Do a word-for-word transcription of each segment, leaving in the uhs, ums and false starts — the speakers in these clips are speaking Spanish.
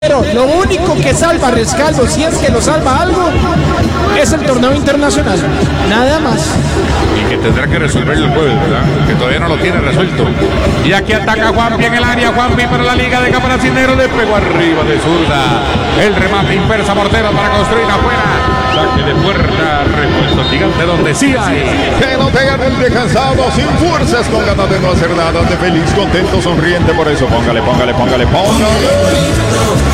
Pero lo único que salva a Rescalvo, si es que lo salva algo, es el torneo internacional, nada más. Y que tendrá que resolverlo el jueves, ¿verdad? Que todavía no lo tiene resuelto. Y aquí ataca Juanpi en el área, Juanpi para la Liga de Camaracinero, le pegó arriba de zurda. El remate inversa Mortero para construir afuera. Saque de puerta, repuesto gigante donde sí hay. Que no te gane el descansado, sin fuerzas, con ganas de no hacer nada, de feliz, contento, sonriente, por eso póngale, póngale, póngale, póngale.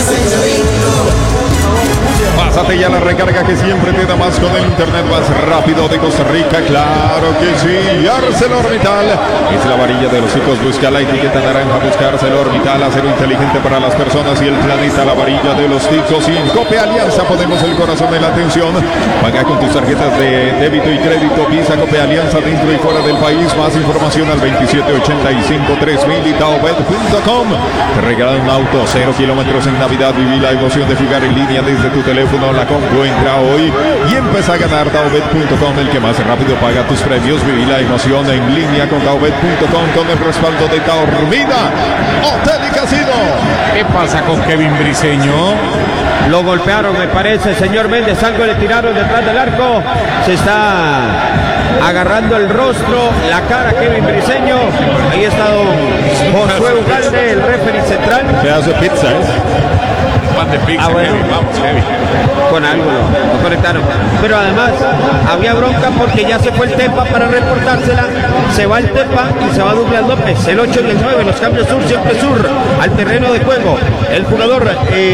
Pásate ya la recarga que siempre te da más con el internet más rápido de Costa Rica, claro que sí. ArcelorMittal es la varilla de los hijos, busca la etiqueta naranja, busca ArcelorMittal, acero inteligente para las personas y el planeta, la varilla de los hijos. Y en Cope Alianza ponemos el corazón de la atención. Paga con tus tarjetas de débito y crédito Visa Cope Alianza dentro y fuera del país. Más información al veintisiete ochenta y cinco tres mil y taobet punto com. Te regalan un auto, cero kilómetros en Navidad. Viví la emoción de jugar en línea desde tu teléfono. La compro, entra hoy y empieza a ganar. taobet punto com, el que más rápido paga tus premios. Viví la emoción en línea con taobet punto com con el respaldo de Taormina Hotel y Casino. ¿Qué pasa con Kevin Briseño? Lo golpearon, me parece, señor Méndez. Algo le tiraron detrás del arco. Se está agarrando el rostro, la cara Kevin Briseño. Ahí está don Josué Ugalde, el referee central. Pedazo de pizza, ¿eh? Pan de pizza, Ah, bueno. Kevin, vamos, Kevin. Con algo lo, lo conectaron. Pero además había bronca porque ya se fue el Tepa para reportársela. Se va el Tepa y se va Douglas López. El ocho y el nueve, los cambios sur, siempre sur. Al terreno de juego. El jugador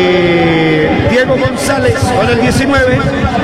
eh, Diego González con el diecinueve.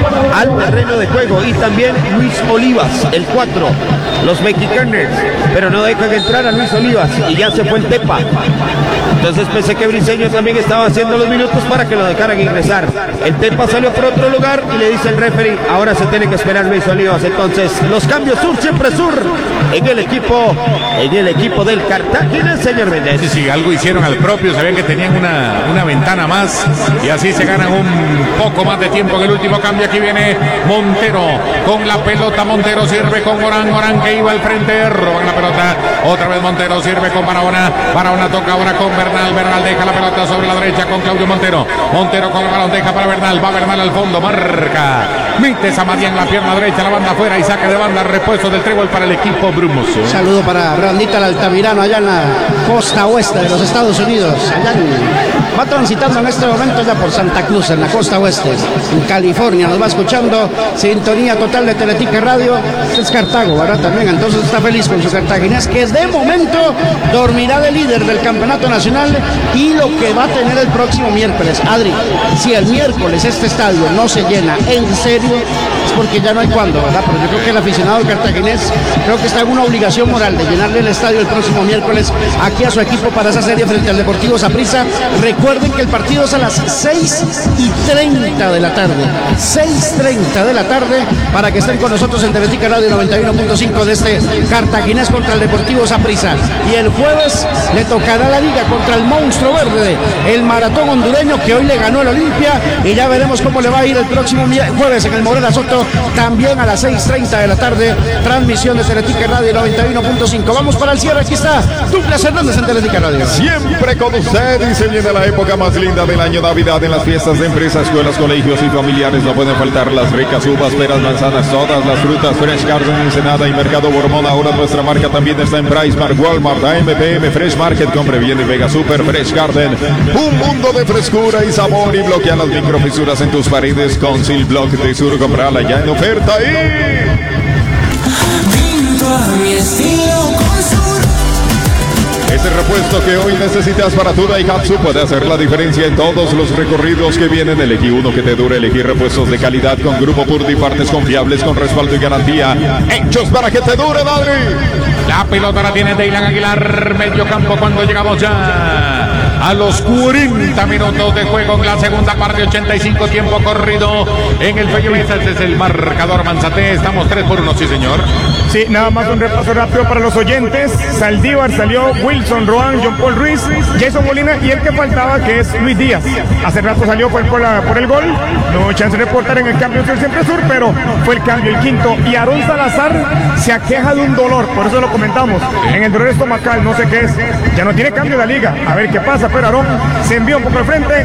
Al terreno de juego. Y también Luis Olivas, el cuatro. Los mexicanos. Pero no dejan entrar a Luis Olivas. Y ya se fue el Tepa. Entonces pensé que Briseño también estaba haciendo los minutos para que lo dejaran ingresar. El Tepa salió por otro lugar y le dice el referee, ahora se tiene que esperar Luis Olivas. Entonces, los cambios sur, siempre sur, en el equipo, en el equipo del Cartagena, señor Méndez. Sí, sí, algo hicieron al propio, sabían que tenían una, una ventana más y así se ganan un poco más de tiempo en el último cambio. Aquí viene Montero con la pelota, Montero sirve con Morán, Morán que iba al frente, roban la pelota, otra vez Montero sirve con Barahona, Barahona toca ahora con Bernal, Bernal deja la pelota sobre la derecha con Claudio Montero, Montero con el balón, deja para Bernal, va Bernal al fondo, marca, mete Samadía en la pierna derecha, la banda afuera y saque de banda, repuesto del trébol para el equipo brumoso. Saludo para Brandita el Altamirano allá en la costa oeste de los Estados Unidos. Allá en, va transitando en este momento ya por Santa Cruz, en la costa oeste, en California. Nos va escuchando, sintonía total de Teletica Radio. Este es Cartago, ¿verdad? También, entonces está feliz con su cartaginés, que de momento dormirá de líder del campeonato nacional y lo que va a tener el próximo miércoles. Adri, si el miércoles este estadio no se llena en serio, es porque ya no hay cuándo, ¿verdad? Pero yo creo que el aficionado cartaginés creo que está en una obligación moral de llenarle el estadio el próximo miércoles aquí a su equipo para esa serie frente al Deportivo Saprissa. Recuerden que el partido es a las seis y treinta de la tarde. seis y treinta de la tarde para que estén con nosotros en Teletica Radio noventa y uno punto cinco de este cartaginés contra el Deportivo Saprissa. Y el jueves le tocará la liga contra el monstruo verde, el maratón hondureño que hoy le ganó el Olimpia, y ya veremos cómo le va a ir el próximo jueves en el Morera Soto, también a las seis y treinta de la tarde, transmisión de Teletica Radio noventa y uno punto cinco. Vamos para el cierre, aquí está Douglas Hernández en Teletica Radio. Siempre con usted y se viene la época más linda del año, Navidad. En las fiestas de empresas, escuelas, colegios y familiares no pueden faltar las ricas uvas, peras, manzanas, todas las frutas, Fresh Garden, Ensenada y Mercado Bormón. Ahora nuestra marca también está en PriceMart, Walmart, A M P M, Fresh Market. Compre bien en Vega Super Fresh Garden. Un mundo de frescura y sabor, y bloquea las microfisuras en tus paredes con Sil Block de Sur. Comprala ya en oferta y... Pinto a mi estilo con Sur. Ese repuesto que hoy necesitas para tu Daihatsu puede hacer la diferencia en todos los recorridos que vienen. Elegí uno que te dure, elegí repuestos de calidad con Grupo Purdy, partes confiables con respaldo y garantía. Hechos para que te dure, Dadri. La pelota la tiene Deilan Aguilar, medio campo cuando llegamos ya a los cuarenta minutos de juego en la segunda parte, ochenta y cinco tiempo corrido en el Fello Mesa. Este es el marcador Manzate, estamos tres por uno, sí señor. Sí, nada más un repaso rápido para los oyentes. Saldívar salió, Wilson, Roan, John Paul Ruiz, Jason Molina y el que faltaba, que es Luis Díaz. Hace rato salió por, por, la, por el gol, no hay chance de reportar en el cambio sur siempre sur, pero fue el cambio, el quinto. Y Aarón Salazar se aqueja de un dolor, por eso lo comentamos, en el dolor estomacal, no sé qué es, ya no tiene cambio de la liga, a ver qué pasa. pero Aarón se envió un poco al frente.